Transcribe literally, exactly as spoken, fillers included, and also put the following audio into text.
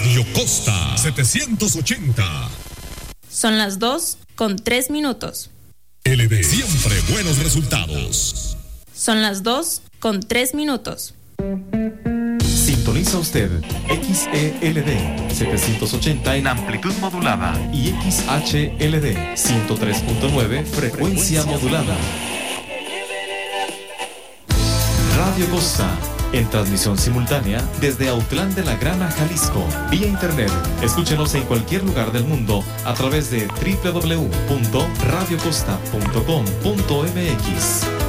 Radio Costa setecientos ochenta. Son las dos con tres minutos. L D, siempre buenos resultados. Son las dos con tres minutos. Sintoniza usted X E L D setecientos ochenta en amplitud modulada y X H L D ciento tres punto nueve frecuencia modulada. Radio Costa, en transmisión simultánea desde Autlán de la Grana, Jalisco, vía internet. Escúchenos en cualquier lugar del mundo a través de doble u doble u doble u punto radio costa punto com punto m x.